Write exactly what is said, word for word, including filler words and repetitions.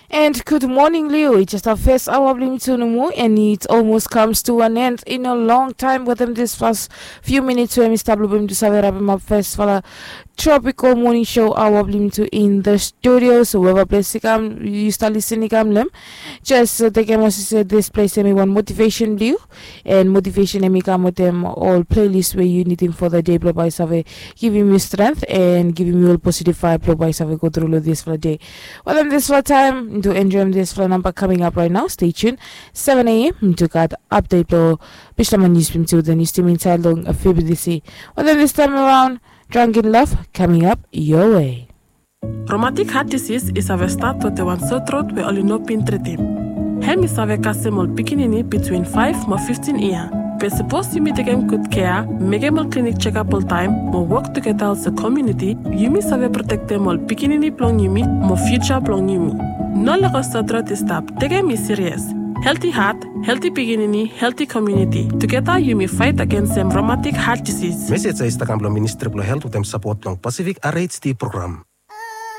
And good morning, Leo. It's just our first hour of Limited Mo, and it almost comes to an end in a long time within this first few minutes where Mister Blue to Savera my first for a tropical morning show hour of Limited in the studio. So whoever place you start listening them, just uh, they can also say this place me one motivation Leo and motivation and come with them all playlists where you need him for the day blow by Save, giving you strength and giving you all positive vibe blow by Save go through this for the day. Well then this for time to enjoy this floor number coming up right now. Stay tuned. seven a.m. to get update to Bishlaman News to the news team inside long a February. Well then this time around, Drunken Love coming up your way. Rheumatic heart disease is a start with the one sore throat we only know pin treatim. Hem is a kasemol pikinini between five and fifteen years. We're supposed to meet again good care, make them clinic check up all time, more work together as a community, you miss have protect them all pikinini plong yumi, more future plong yumi. No longer start to stop. Take me serious. Healthy heart, healthy beginning, healthy community. Together, you may fight against some rheumatic heart disease. Message sa Instagram Ministry of Health with them support ng Pacific R H D program.